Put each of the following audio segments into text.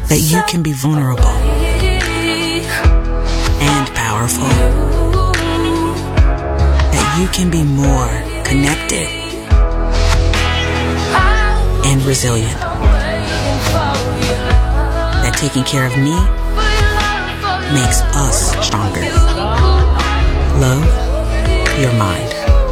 that you can be vulnerable and powerful, that you can be more connected and resilient, that taking care of me makes us stronger. Love your mind.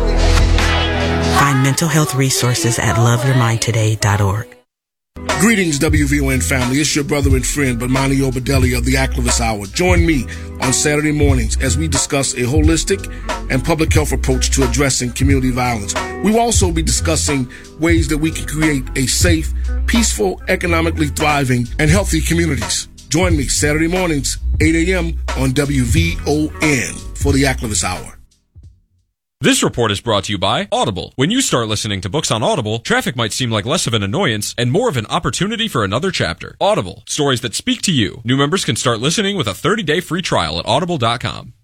Find mental health resources at loveyourmindtoday.org. Greetings, WVON family. It's your brother and friend, Bomani Obedelli of the Activist Hour. Join me on Saturday mornings as we discuss a holistic and public health approach to addressing community violence. We will also be discussing ways that we can create a safe, peaceful, economically thriving, and healthy communities. Join me Saturday mornings, 8 a.m. on WVON for the Activist Hour. This report is brought to you by Audible. When you start listening to books on Audible, traffic might seem like less of an annoyance and more of an opportunity for another chapter. Audible, stories that speak to you. New members can start listening with a 30-day free trial at audible.com.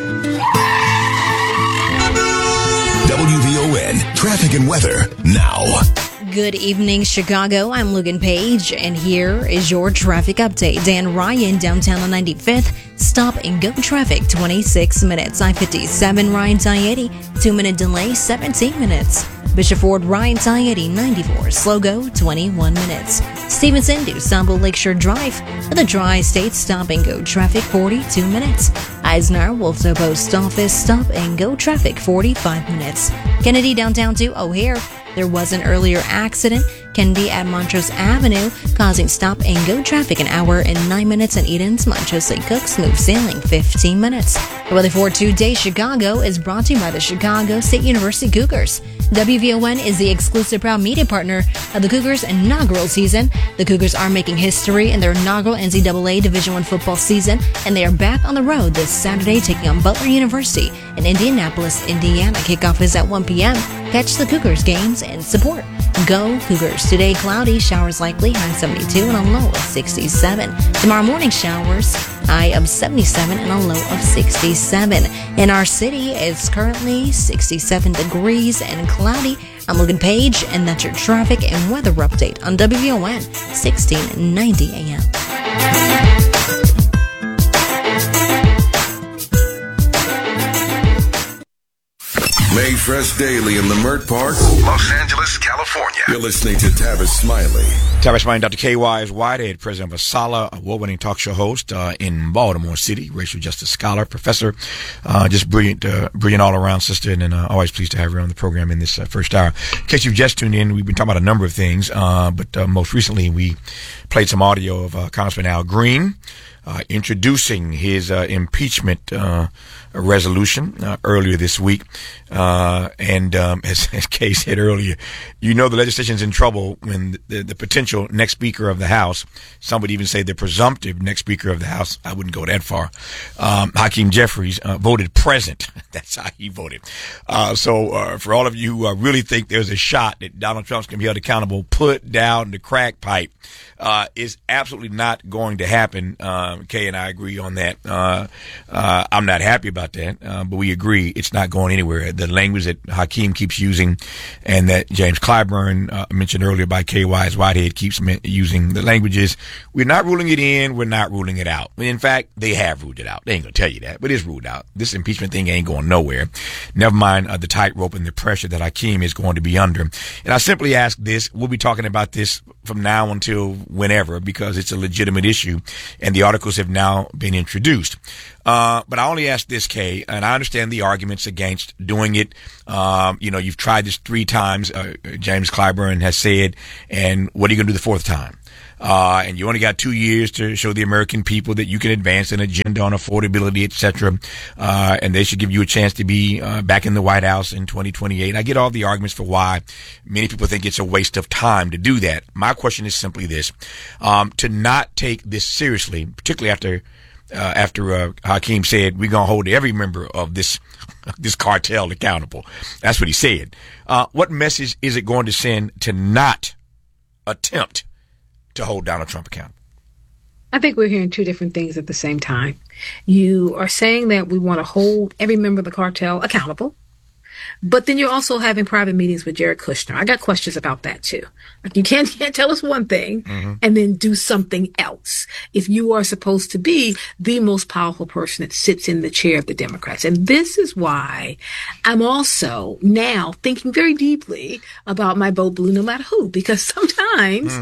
WVON traffic and weather now. Good evening, Chicago. I'm Logan Page, and here is your traffic update. Dan Ryan, downtown on 95th. Stop and go traffic, 26 minutes. I-57, Ryan's I-80, 2-minute delay, 17 minutes. Bishop Ford, Ryan's I-80, 94, slow go, 21 minutes. Stevenson to Sample Lakeshore Drive, with a Tri-State stop and go traffic, 42 minutes. Eisner, Wolftown Post Office, stop and go traffic, 45 minutes. Kennedy, downtown to O'Hare. There was an earlier accident, Kennedy at Montrose Avenue, causing stop and go traffic, an hour and 9 minutes. And Eden's, Montrose St. Cook, smooth sailing, 15 minutes. The weather for today, Chicago, is brought to you by the Chicago State University Cougars. WVON is the exclusive proud media partner of the Cougars' inaugural season. The Cougars are making history in their inaugural NCAA Division I football season, and they are back on the road this Saturday, taking on Butler University in Indianapolis, Indiana. Kickoff is at 1 p.m. Catch the Cougars games and support. Go Cougars. Today, cloudy, showers likely, high 72 and a low of 67. Tomorrow morning, showers, high of 77 and a low of 67. In our city, it's currently 67 degrees and cloudy. I'm Logan Page, and that's your traffic and weather update on WVON 1690 AM. Made fresh daily in Leimert Park, Los Angeles, California. You're listening to Tavis Smiley. Tavis Smiley, Dr. K.Y. Whitehead, president of Asala, award-winning talk show host in Baltimore City, racial justice scholar, professor, just brilliant all-around sister, and always pleased to have her on the program in this first hour. In case you've just tuned in, we've been talking about a number of things, but most recently we played some audio of Congressman Al Green introducing his impeachment resolution earlier this week. As Kay said earlier, you know the legislation's in trouble when the potential next Speaker of the House, some would even say the presumptive next Speaker of the House, I wouldn't go that far, Hakeem Jeffries, voted present. That's how he voted. So for all of you who really think there's a shot that Donald Trump's going to be held accountable, put down the crack pipe. Is absolutely not going to happen. Kay and I agree on that. I'm not happy about that, but we agree it's not going anywhere. The language that Hakeem keeps using and that James Clyburn mentioned earlier by K.Y.'s Whitehead keeps using the languages. We're not ruling it in. We're not ruling it out. In fact, they have ruled it out. They ain't going to tell you that, but it's ruled out. This impeachment thing ain't going nowhere. Never mind the tightrope and the pressure that Hakeem is going to be under. And I simply ask this. We'll be talking about this from now until whenever, because it's a legitimate issue and the articles have now been introduced. But I only ask this, Kay, and I understand the arguments against doing it. You've tried this 3 times, James Clyburn has said, and what are you going to do the 4th time? And you only got 2 years to show the American people that you can advance an agenda on affordability, etc. And they should give you a chance to be back in the White House in 2028. I get all the arguments for why many people think it's a waste of time to do that. My question is simply this: to not take this seriously, particularly after Hakeem said we're gonna hold every member of this cartel accountable. That's what he said. What message is it going to send to not attempt to hold Donald Trump accountable? I think we're hearing 2 different things at the same time. You are saying that we want to hold every member of the cartel accountable, But then you're also having private meetings with Jared Kushner. I got questions about that too. Like, you can't tell us one thing and then do something else if you are supposed to be the most powerful person that sits in the chair of the Democrats. And this is why I'm also now thinking very deeply about my vote blue no matter who, because sometimes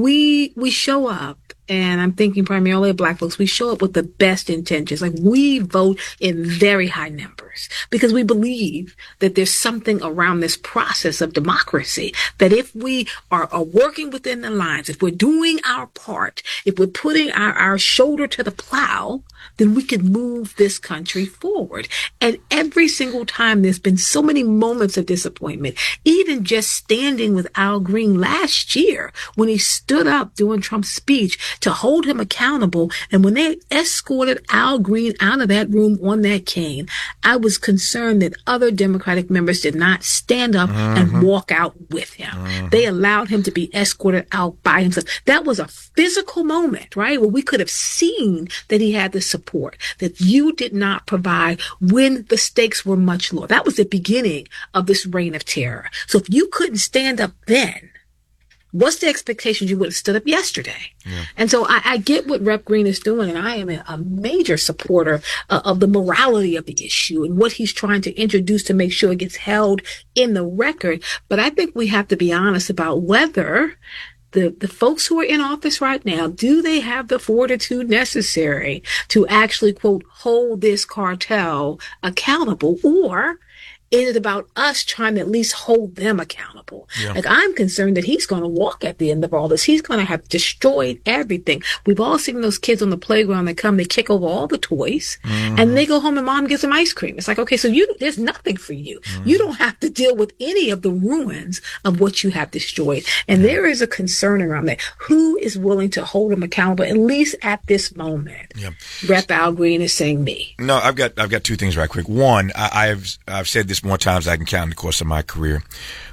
we show up, and I'm thinking primarily of Black folks, we show up with the best intentions. Like, we vote in very high numbers because we believe that there's something around this process of democracy, that if we are working within the lines, if we're doing our part, if we're putting our shoulder to the plow, then we can move this country forward. And every single time there's been so many moments of disappointment, even just standing with Al Green last year when he stood up during Trump's speech to hold him accountable. And when they escorted Al Green out of that room on that cane, I was concerned that other Democratic members did not stand up and walk out with him. They allowed him to be escorted out by himself. That was a physical moment, right? Where we could have seen that he had the support that you did not provide when the stakes were much lower. That was the beginning of this reign of terror. So if you couldn't stand up then, what's the expectation you would have stood up yesterday? Yeah. And so I get what Rep. Green is doing, and I am a major supporter of the morality of the issue and what he's trying to introduce to make sure it gets held in the record. But I think we have to be honest about whether the folks who are in office right now, do they have the fortitude necessary to actually, quote, hold this cartel accountable, or is it about us trying to at least hold them accountable? Yeah. Like, I'm concerned that he's going to walk at the end of all this. He's going to have destroyed everything. We've all seen those kids on the playground that come, they kick over all the toys, and they go home and mom gives them ice cream. It's like, okay, so there's nothing for you. You don't have to deal with any of the ruins of what you have destroyed. And there is a concern around that. Who is willing to hold them accountable, at least at this moment? Yeah. Rep. Al Green is saying me. No, I've got two things right quick. One, I've said this more times than I can count in the course of my career.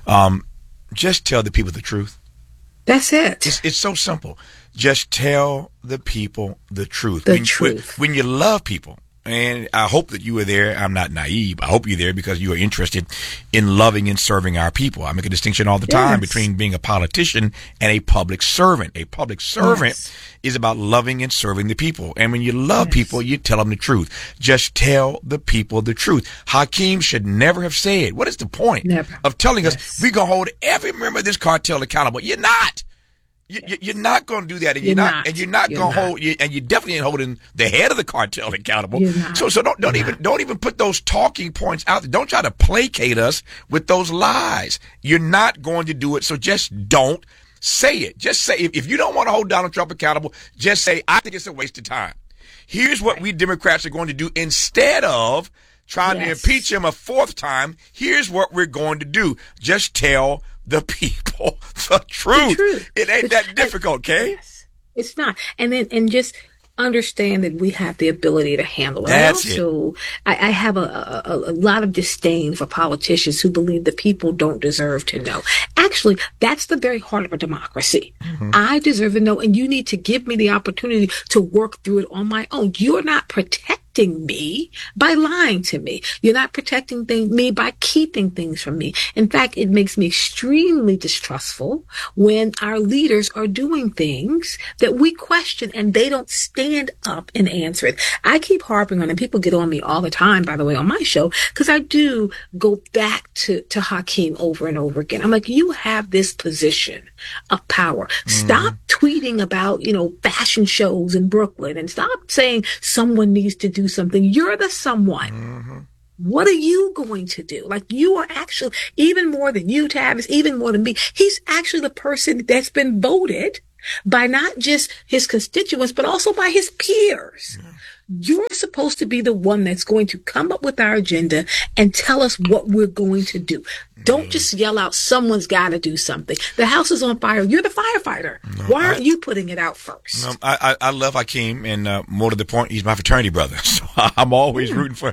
Just tell the people the truth. That's it. It's so simple. Just tell the people the truth. The truth. When you love people, and I hope that you were there. I'm not naive. I hope you're there because you are interested in loving and serving our people. I make a distinction all the time between being a politician and a public servant. A public servant is about loving and serving the people. And when you love people, you tell them the truth. Just tell the people the truth. Hakeem should never have said, what is the point of telling us we're going to hold every member of this cartel accountable? You're not. You're not going to do that, and you're not going to hold, and you definitely ain't holding the head of the cartel accountable. So don't even put those talking points out there. Don't try to placate us with those lies. You're not going to do it. So just don't say it. Just say, if you don't want to hold Donald Trump accountable, just say, I think it's a waste of time. Here's what we Democrats are going to do instead of trying to impeach him a fourth time. Here's what we're going to do. Just tell the people the truth. It ain't that difficult, Kay. Yes, it's not. And just understand that we have the ability to handle it. That's also, I have a lot of disdain for politicians who believe the people don't deserve to know. Actually, that's the very heart of a democracy. I deserve to know, and you need to give me the opportunity to work through it on my own. You're not protecting me by lying to me. You're not protecting me by keeping things from me. In fact, it makes me extremely distrustful when our leaders are doing things that we question and they don't stand up and answer it. I keep harping on it. People get on me all the time, by the way, on my show, because I do go back to Hakeem over and over again. I'm like, you have this position of power. Stop tweeting about, fashion shows in Brooklyn, and stop saying someone needs to do something. You're the someone. What are you going to do? Like, you are actually, even more than you, Tavis, even more than me, he's actually the person that's been voted by not just his constituents, but also by his peers. You're supposed to be the one that's going to come up with our agenda and tell us what we're going to do. Don't just yell out, someone's got to do something. The house is on fire. You're the firefighter. Why aren't you putting it out first? I love Hakeem, and more to the point, he's my fraternity brother. So I'm always rooting for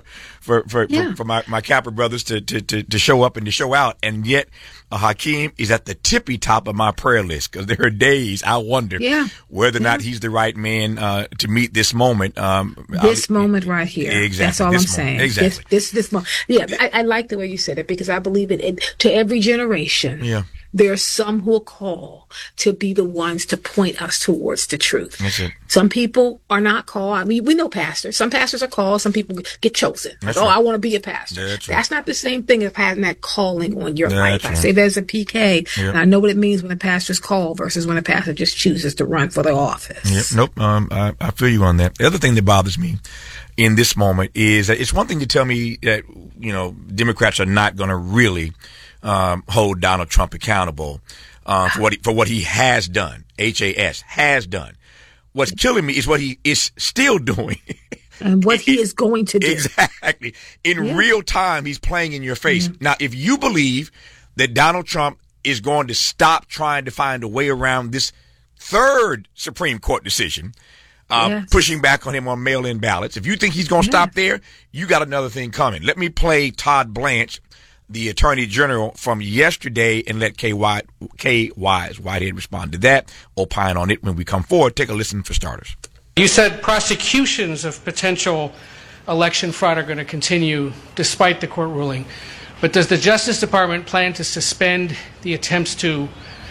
my Kappa brothers to show up and to show out. And yet, Hakeem is at the tippy top of my prayer list, because there are days I wonder whether or not he's the right man to meet this moment. This moment right here. Exactly. That's all I'm saying. Exactly. This moment. Yeah, I like the way you said it, because I believe it to every generation. Yeah. There are some who will call to be the ones to point us towards the truth. That's it. Some people are not called. I mean, we know pastors. Some pastors are called. Some people get chosen. That's right. I want to be a pastor. That's not the same thing as having that calling on your life. Right. I say there's a PK, and I know what it means when a pastor's called versus when a pastor just chooses to run for the office. Nope. I feel you on that. The other thing that bothers me in this moment is that it's one thing to tell me that, Democrats are not going to really hold Donald Trump accountable for what he has done. has done. What's killing me is what he is still doing. And what he is going to do. Exactly. In real time, he's playing in your face. Mm-hmm. Now, if you believe that Donald Trump is going to stop trying to find a way around this third Supreme Court decision, pushing back on him on mail-in ballots, if you think he's going to stop there, you got another thing coming. Let me play Todd Blanche, the Attorney General, from yesterday, and let Kay Wise Whitehead respond to that, opine on it when we come forward. Take a listen for starters. You said prosecutions of potential election fraud are going to continue despite the court ruling. But does the Justice Department plan to suspend the attempts to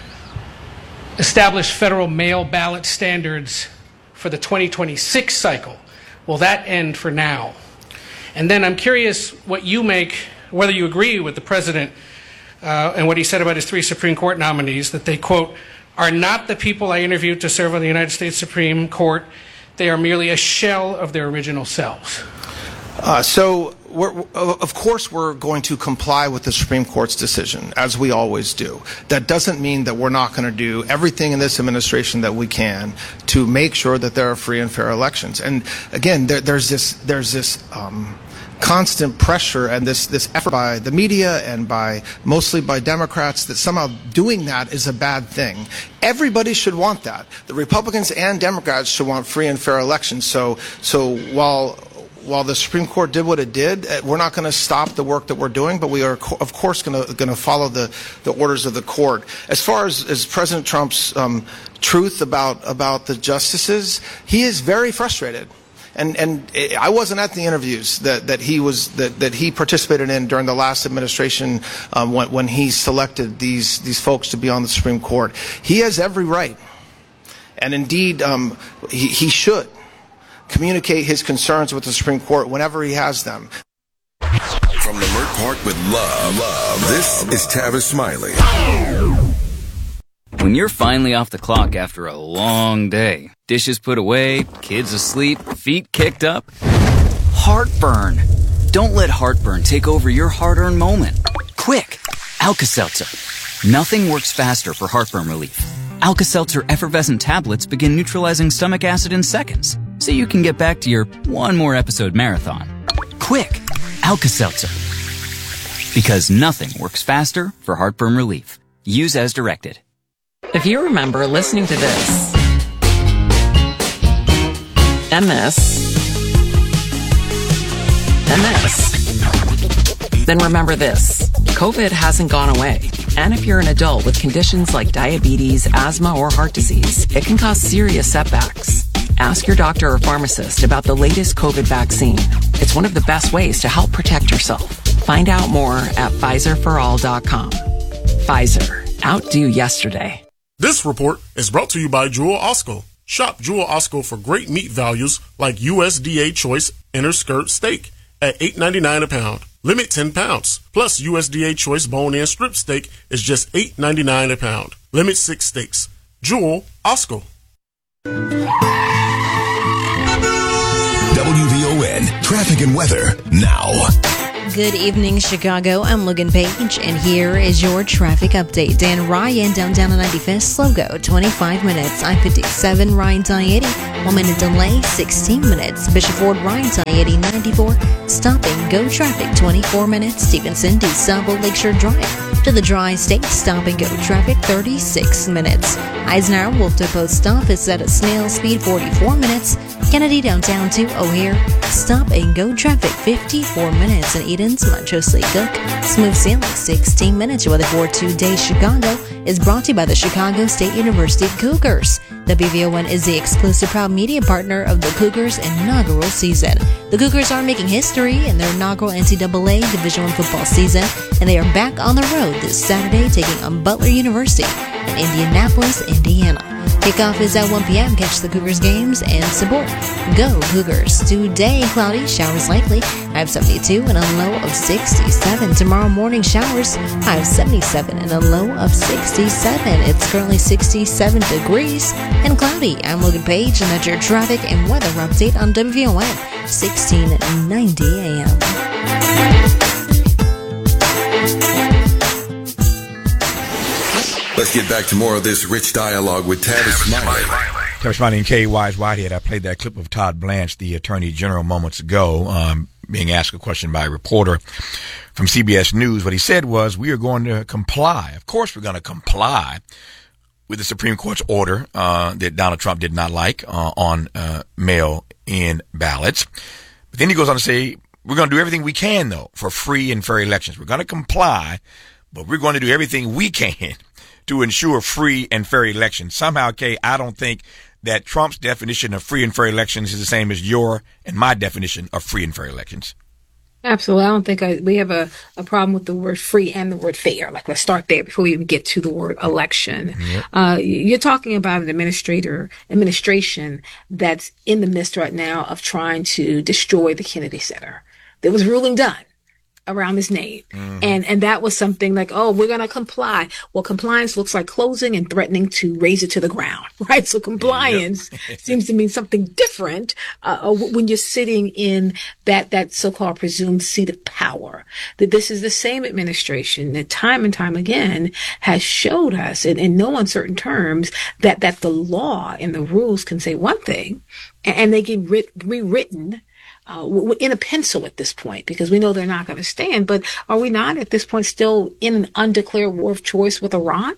establish federal mail ballot standards for the 2026 cycle? Will that end for now? And then I'm curious what you make, whether you agree with the president and what he said about his 3 Supreme Court nominees, that they, quote, are not the people I interviewed to serve on the United States Supreme Court. They are merely a shell of their original selves. Of course, we're going to comply with the Supreme Court's decision, as we always do. That doesn't mean that we're not going to do everything in this administration that we can to make sure that there are free and fair elections. And again, there's this constant pressure and this effort by the media and mostly by Democrats that somehow doing that is a bad thing. Everybody should want that. The Republicans and Democrats should want free and fair elections. So while the Supreme Court did what it did, we're not going to stop the work that we're doing, but we are, of course, going to follow the orders of the court. As far as President Trump's truth about the justices, he is very frustrated. And I wasn't at the interviews that he participated in during the last administration when he selected these folks to be on the Supreme Court. He has every right, and indeed he should communicate his concerns with the Supreme Court whenever he has them. From the Mert Park with love, this is Tavis Smiley. When you're finally off the clock after a long day, dishes put away, kids asleep, feet kicked up, heartburn. Don't let heartburn take over your hard-earned moment. Quick, Alka-Seltzer. Nothing works faster for heartburn relief. Alka-Seltzer effervescent tablets begin neutralizing stomach acid in seconds, so you can get back to your one more episode marathon. Quick, Alka-Seltzer. Because nothing works faster for heartburn relief. Use as directed. If you remember listening to this, and this, and this, then remember this. COVID hasn't gone away. And if you're an adult with conditions like diabetes, asthma, or heart disease, it can cause serious setbacks. Ask your doctor or pharmacist about the latest COVID vaccine. It's one of the best ways to help protect yourself. Find out more at PfizerForAll.com. Pfizer. Outdo yesterday. This report is brought to you by Jewel Osco. Shop Jewel Osco for great meat values like USDA Choice Inner Skirt Steak at $8.99 a pound. Limit 10 pounds. Plus USDA Choice Bone-In Strip Steak is just $8.99 a pound. Limit 6 steaks. Jewel Osco. WVON Traffic and Weather now. Good evening, Chicago. I'm Logan Page, and here is your traffic update. Dan Ryan, downtown on 95th, slow go, 25 minutes. I-57, Ryan's I-80. 1 minute delay, 16 minutes. Bishop Ford Rides I-80 94. Stop and go traffic, 24 minutes. Stevenson to Sabo Lakeshore Drive. To the Tri-State, stop and go traffic, 36 minutes. Eisenhower Wolfton Post Office at a snail speed, 44 minutes. Kennedy downtown to O'Hare, stop and go traffic, 54 minutes. And Eden's Montrose Cook, smooth sailing, 16 minutes. Your weather for today, Chicago, is brought to you by the Chicago State University Cougars. WVON is the exclusive proud media partner of the Cougars' inaugural season. The Cougars are making history in their inaugural NCAA Division I football season, and they are back on the road this Saturday, taking on Butler University in Indianapolis, Indiana. Kickoff is at 1 p.m. Catch the Cougars games and support. Go Cougars. Today, cloudy, showers likely. High of 72 and a low of 67. Tomorrow morning, showers. High of 77 and a low of 67. It's currently 67 degrees and cloudy. I'm Logan Page, and that's your traffic and weather update on WVON 1690 AM. Let's get back to more of this rich dialogue with Tavis Smiley. Tavis Smiley and K. Wise Whitehead. I played that clip of Todd Blanche, the Attorney General, moments ago, being asked a question by a reporter from CBS News. What he said was, we are going to comply. Of course we're going to comply with the Supreme Court's order that Donald Trump did not like on mail-in ballots. But then he goes on to say, we're going to do everything we can, though, for free and fair elections. We're going to comply, but we're going to do everything we can to ensure free and fair elections. Somehow, Kay, I don't think that Trump's definition of free and fair elections is the same as your and my definition of free and fair elections. Absolutely. I don't think we have a problem with the word free and the word fair. Like, let's start there before we even get to the word election. Yep. You're talking about an administration that's in the midst right now of trying to destroy the Kennedy Center. There was ruling done around his name. Mm-hmm. And that was something like, oh, we're going to comply. Well, compliance looks like closing and threatening to raise it to the ground, right? So compliance seems to mean something different when you're sitting in that so-called presumed seat of power. That this is the same administration that time and time again has showed us in no uncertain terms that the law and the rules can say one thing and they get rewritten in a pencil at this point, because we know they're not going to stand. But are we not at this point still in an undeclared war of choice with Iran?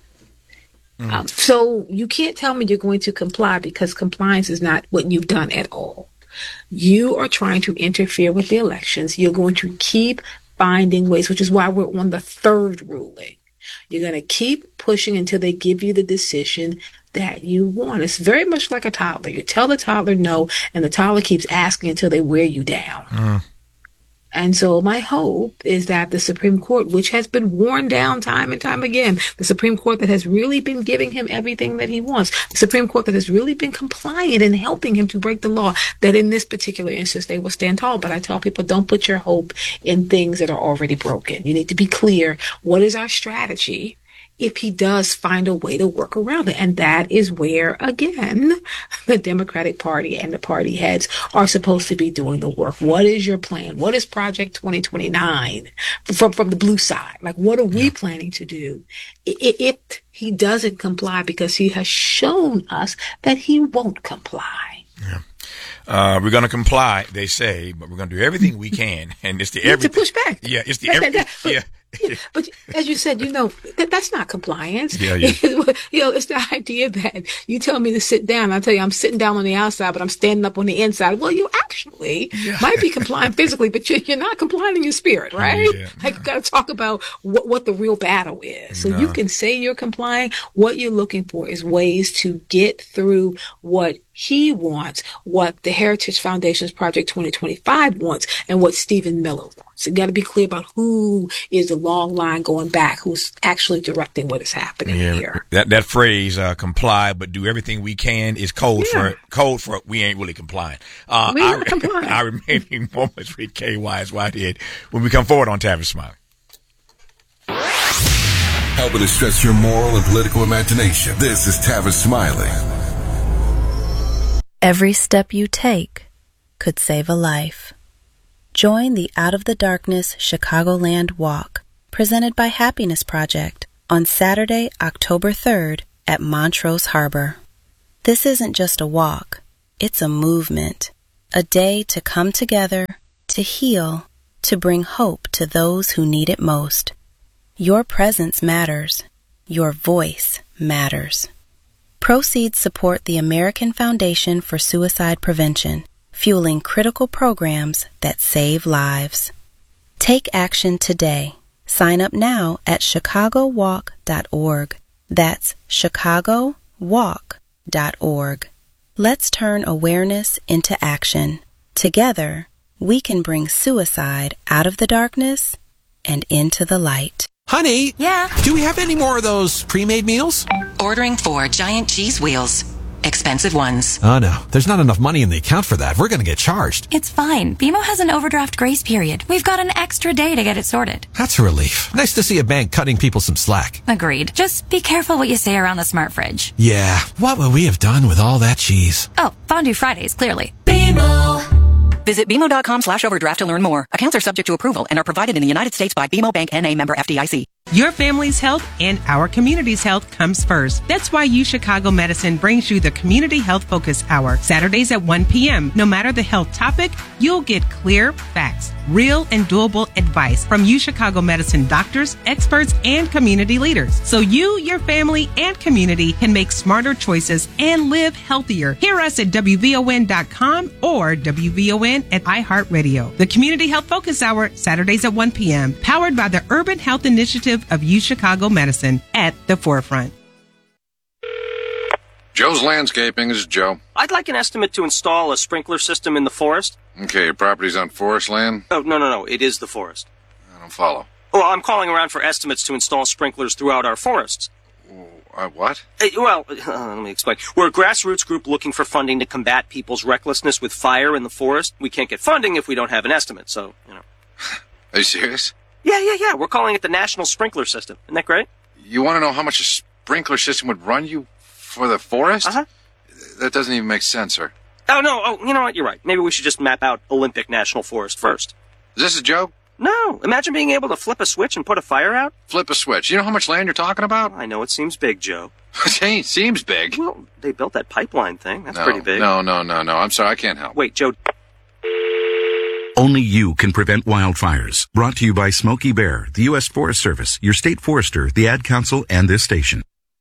So you can't tell me you're going to comply, because compliance is not what you've done at all. You are trying to interfere with the elections. You're going to keep finding ways, which is why we're on the third ruling. You're going to keep pushing until they give you the decision that you want. It's very much like a toddler. You tell the toddler no, and the toddler keeps asking until they wear you down. And so my hope is that the Supreme Court, which has been worn down time and time again, the Supreme Court that has really been giving him everything that he wants, the Supreme Court that has really been compliant and helping him to break the law, that in this particular instance, they will stand tall. But I tell people, don't put your hope in things that are already broken. You need to be clear. What is our strategy if he does find a way to work around it? And that is where, again, the Democratic Party and the party heads are supposed to be doing the work. What is your plan? What is Project 2029 from the blue side? Like, what are we planning to do if he doesn't comply, because he has shown us that he won't comply? We're going to comply, they say, but we're going to do everything we can. And it's the everything. To push back. Yeah, it's the everything. Yeah. But as you said, that's not compliance. Yeah. It's the idea that you tell me to sit down. I tell you, I'm sitting down on the outside, but I'm standing up on the inside. Well, you actually might be complying physically, but you're not complying in your spirit, right? Yeah. Like, you got to talk about what the real battle is. So you can say you're complying. What you're looking for is ways to get through what he wants, what the Heritage Foundation's Project 2025 wants, and what Stephen Miller wants. You got to be clear about who is the long line going back, who's actually directing what is happening here. That phrase, comply, but do everything we can, is code for we ain't really complying. We're not complying. Our remaining moments with K. Wise Whitehead when we come forward on Tavis Smiley. Helping to stretch your moral and political imagination. This is Tavis Smiley. Every step you take could save a life. Join the Out of the Darkness Chicagoland Walk, presented by Happiness Project, on Saturday, October 3rd at Montrose Harbor. This isn't just a walk. It's a movement, a day to come together, to heal, to bring hope to those who need it most. Your presence matters. Your voice matters. Proceeds support the American Foundation for Suicide Prevention, fueling critical programs that save lives. Take action today. Sign up now at chicagowalk.org. That's chicagowalk.org. Let's turn awareness into action. Together, we can bring suicide out of the darkness and into the light. Honey. Yeah? Do we have any more of those pre-made meals? Ordering 4 giant cheese wheels. Expensive ones. Oh, no. There's not enough money in the account for that. We're going to get charged. It's fine. BMO has an overdraft grace period. We've got an extra day to get it sorted. That's a relief. Nice to see a bank cutting people some slack. Agreed. Just be careful what you say around the smart fridge. Yeah. What would we have done with all that cheese? Oh, Fondue Fridays, clearly. BMO. Visit BMO.com/overdraft to learn more. Accounts are subject to approval and are provided in the United States by BMO Bank N.A. member FDIC. Your family's health and our community's health comes first. That's why UChicago Medicine brings you the Community Health Focus Hour, Saturdays at 1 p.m. No matter the health topic, you'll get clear facts, real and doable advice from UChicago Medicine doctors, experts, and community leaders. So you, your family, and community can make smarter choices and live healthier. Hear us at WVON.com or WVON at iHeartRadio. The Community Health Focus Hour, Saturdays at 1 p.m., powered by the Urban Health Initiative of UChicago Medicine at the forefront. Joe's Landscaping. This is Joe. I'd like an estimate to install a sprinkler system in the forest. Okay, your property's on forest land? Oh, no. It is the forest. I don't follow. Well, I'm calling around for estimates to install sprinklers throughout our forests. What? Let me explain. We're a grassroots group looking for funding to combat people's recklessness with fire in the forest. We can't get funding if we don't have an estimate, so, Are you serious? Yeah. We're calling it the National Sprinkler System. Isn't that great? You want to know how much a sprinkler system would run you for the forest? Uh-huh. That doesn't even make sense, sir. Oh, no. Oh, you know what? You're right. Maybe we should just map out Olympic National Forest first. Is this a joke? No. Imagine being able to flip a switch and put a fire out. Flip a switch. You know how much land you're talking about? I know it seems big, Joe. It seems big. Well, they built that pipeline thing. That's pretty big. No. I'm sorry. I can't help. Wait, Joe. Only you can prevent wildfires. Brought to you by Smokey Bear, the U.S. Forest Service, your state forester, the Ad Council, and this station.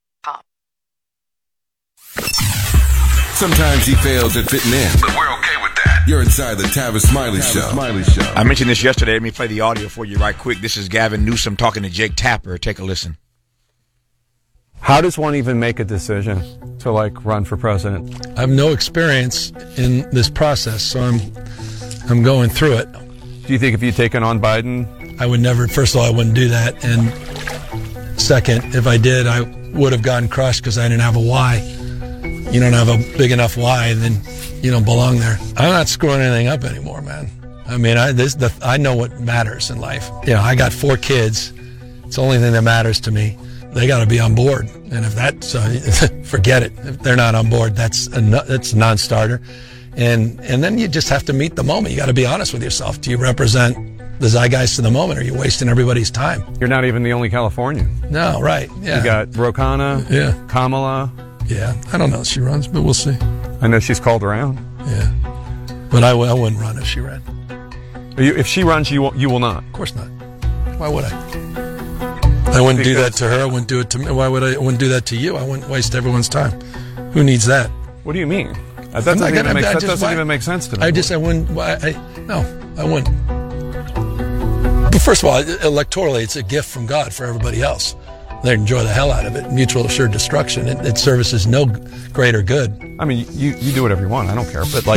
Sometimes he fails at fitting in, but we're okay with that. You're inside the Tavis Smiley Show. I mentioned this yesterday. Let me play the audio for you right quick. This is Gavin Newsom talking to Jake Tapper. Take a listen. How does one even make a decision to run for president? I have no experience in this process, so I'm going through it. Do you think if you'd taken on Biden? I would never, first of all, I wouldn't do that. And second, if I did, I would have gotten crushed because I didn't have a why. You don't have a big enough why, then you don't belong there. I'm not screwing anything up anymore, man. I mean, I know what matters in life. I got 4 kids. It's the only thing that matters to me. They got to be on board. And if that's, forget it. If they're not on board, that's a non-starter. And then you just have to meet the moment. You got to be honest with yourself. Do you represent the zeitgeist of the moment, or are you wasting everybody's time? You're not even the only Californian. No, right. Yeah. You got Ro Khanna, Kamala. Yeah, I don't know if she runs, but we'll see. I know she's called around. Yeah. But I wouldn't run if she ran. If she runs, you will not? Of course not. Why would I? I wouldn't do that to her. I wouldn't do it to me. Why would I? I wouldn't do that to you. I wouldn't waste everyone's time. Who needs that? What do you mean? That doesn't even make sense to me. I wouldn't. No, I wouldn't. But first of all, electorally, it's a gift from God for everybody else. They enjoy the hell out of it. Mutual assured destruction. It services no greater good. I mean, you do whatever you want. I don't care. But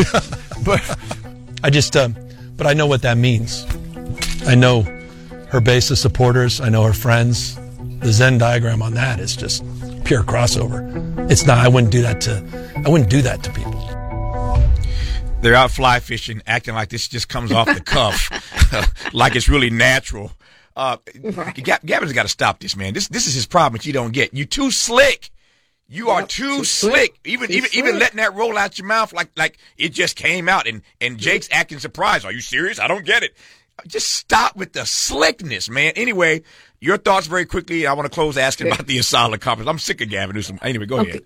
but I know what that means. I know her base of supporters. I know her friends. The Venn diagram on that is just pure crossover. It's not. I wouldn't do that to people. They're out fly fishing, acting like this just comes off the cuff, like it's really natural. Gavin's got to stop this, man. This is his problem that you don't get. You too slick. You are too slick. Even letting that roll out your mouth like it just came out, and Jake's acting surprised. Are you serious? I don't get it. Just stop with the slickness, man. Anyway, your thoughts very quickly. I want to close asking about the Asala conference. I'm sick of Gavin Newsom. Anyway, go ahead.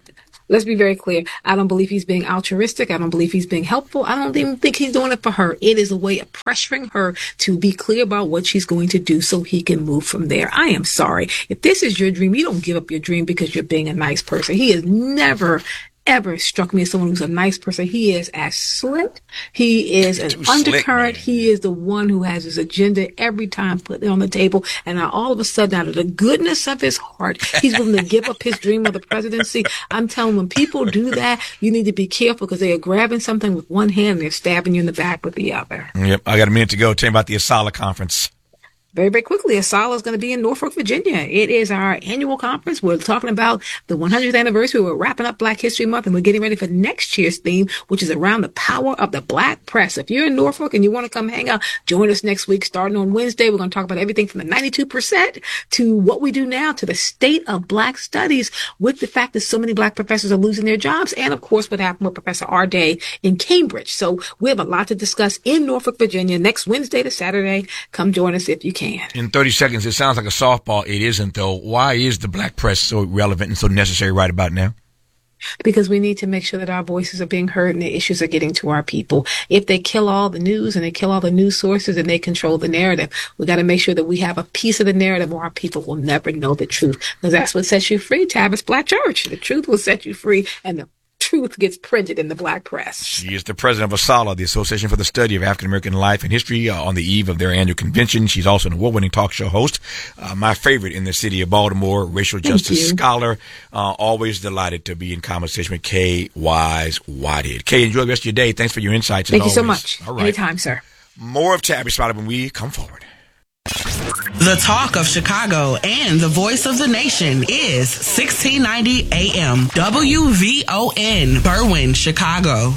Let's be very clear. I don't believe he's being altruistic. I don't believe he's being helpful. I don't even think he's doing it for her. It is a way of pressuring her to be clear about what she's going to do so he can move from there. I am sorry. If this is your dream, you don't give up your dream because you're being a nice person. He has never, ever struck me as someone who's a nice person. He is as slick. He is an undercurrent. He is the one who has his agenda every time put it on the table. And now all of a sudden, out of the goodness of his heart, he's willing to give up his dream of the presidency. I'm telling you, when people do that, you need to be careful because they are grabbing something with one hand and they're stabbing you in the back with the other. Yep. I got a minute to go. Tell me about the ASALH conference. Very, very quickly, ASALH is going to be in Norfolk, Virginia. It is our annual conference. We're talking about the 100th anniversary. We're wrapping up Black History Month, and we're getting ready for next year's theme, which is around the power of the Black press. If you're in Norfolk and you want to come hang out, join us next week. Starting on Wednesday, we're going to talk about everything from the 92% to what we do now to the state of Black studies with the fact that so many Black professors are losing their jobs, and, of course, what happened with Professor R. Day in Cambridge. So we have a lot to discuss in Norfolk, Virginia, next Wednesday to Saturday. Come join us if you can. In 30 seconds, it sounds like a softball. It isn't, though. Why is the Black press so relevant and so necessary right about now? Because we need to make sure that our voices are being heard and the issues are getting to our people. If they kill all the news and they kill all the news sources and they control the narrative, we got to make sure that we have a piece of the narrative or our people will never know the truth. Because that's what sets you free, Tavis Black Church. The truth will set you free, and the truth gets printed in the Black press. She is the president of ASALH, the Association for the Study of African American Life and History, on the eve of their annual convention. She's also an award-winning talk show host. My favorite in the city of Baltimore, racial justice scholar. Always delighted to be in conversation with Kay Wise Whitehead. Kay, enjoy the rest of your day. Thanks for your insights. Thank you so always. much. All right. Anytime, sir. More of Tabby Spotted when we come forward. The talk of Chicago and the voice of the nation is 1690 AM WVON, Berwyn, Chicago.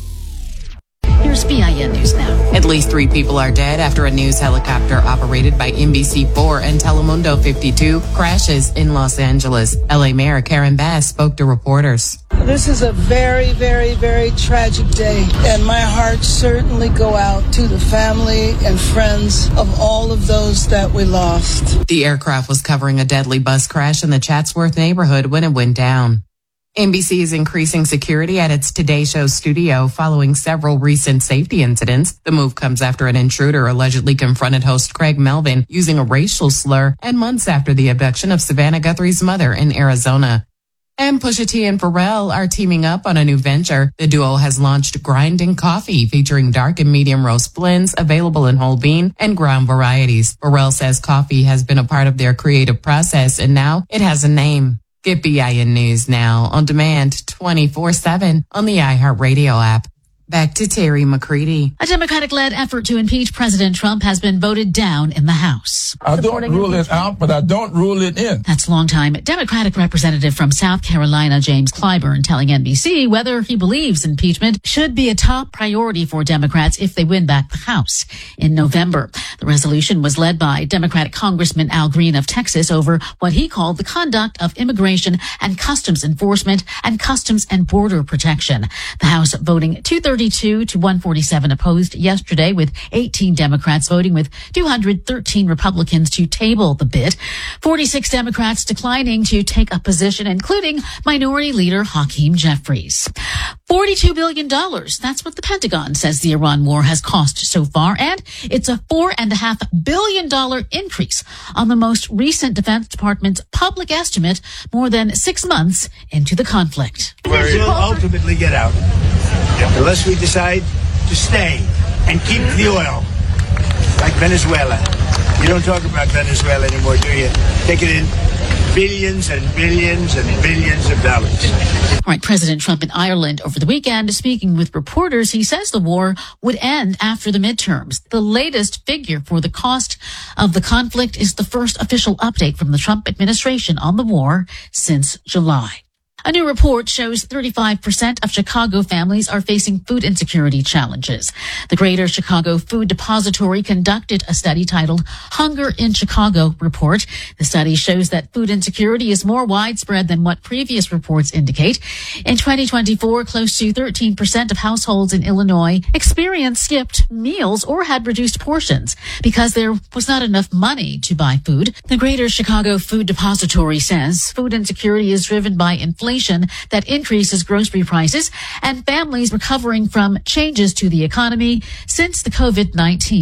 Here's BIN News Now. At least 3 people are dead after a news helicopter operated by NBC4 and Telemundo 52 crashes in Los Angeles. LA Mayor Karen Bass spoke to reporters. This is a very, very, very tragic day, and my heart certainly go out to the family and friends of all of those that we lost. The aircraft was covering a deadly bus crash in the Chatsworth neighborhood when it went down. NBC is increasing security at its Today Show studio following several recent safety incidents. The move comes after an intruder allegedly confronted host Craig Melvin using a racial slur and months after the abduction of Savannah Guthrie's mother in Arizona. And Pusha T and Pharrell are teaming up on a new venture. The duo has launched Grinding Coffee, featuring dark and medium roast blends available in whole bean and ground varieties. Pharrell says coffee has been a part of their creative process, and now it has a name. Get BIN News Now on demand 24/7 on the iHeartRadio app. Back to Terry McCready. A Democratic-led effort to impeach President Trump has been voted down in the House. I don't rule it out, but I don't rule it in. That's longtime Democratic Representative from South Carolina, James Clyburn, telling NBC whether he believes impeachment should be a top priority for Democrats if they win back the House in November. The resolution was led by Democratic Congressman Al Green of Texas over what he called the conduct of immigration and customs enforcement and customs and border protection. The House voting 232 to 147 opposed yesterday, with 18 Democrats voting with 213 Republicans to table the bid. 46 Democrats declining to take a position, including Minority Leader Hakeem Jeffries. $42 billion. That's what the Pentagon says the Iran war has cost so far. And it's a $4.5 billion increase on the most recent Defense Department's public estimate more than 6 months into the conflict. We will ultimately get out unless we decide to stay and keep the oil, like Venezuela. You don't talk about Venezuela anymore, do you? Take it in billions and billions and billions of dollars. All right, President Trump in Ireland over the weekend, speaking with reporters, he says the war would end after the midterms. The latest figure for the cost of the conflict is the first official update from the Trump administration on the war since July. A new report shows 35% of Chicago families are facing food insecurity challenges. The Greater Chicago Food Depository conducted a study titled Hunger in Chicago Report. The study shows that food insecurity is more widespread than what previous reports indicate. In 2024, close to 13% of households in Illinois experienced skipped meals or had reduced portions because there was not enough money to buy food. The Greater Chicago Food Depository says food insecurity is driven by inflation inflation that increases grocery prices and families recovering from changes to the economy since the COVID-19